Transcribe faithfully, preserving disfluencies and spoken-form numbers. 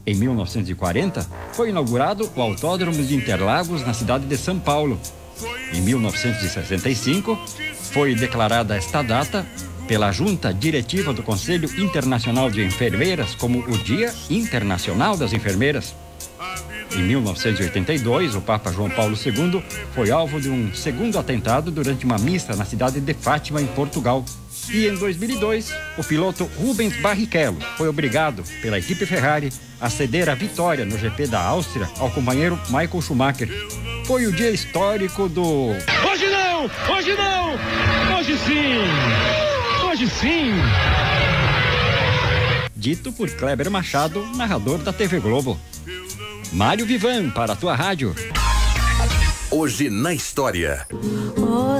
Em mil novecentos e quarenta, foi inaugurado o Autódromo de Interlagos, na cidade de São Paulo. Em mil novecentos e sessenta e cinco, foi declarada esta data pela Junta Diretiva do Conselho Internacional de Enfermeiras como o Dia Internacional das Enfermeiras. Em mil novecentos e oitenta e dois, o Papa João Paulo segundo foi alvo de um segundo atentado durante uma missa na cidade de Fátima, em Portugal. E em dois mil e dois, o piloto Rubens Barrichello foi obrigado pela equipe Ferrari a ceder a vitória no G P da Áustria ao companheiro Michael Schumacher. Foi o dia histórico do... Hoje não! Hoje não! Hoje sim! Hoje sim! Dito por Kleber Machado, narrador da T V Globo. Mário Vivan, para a tua rádio. Hoje na história.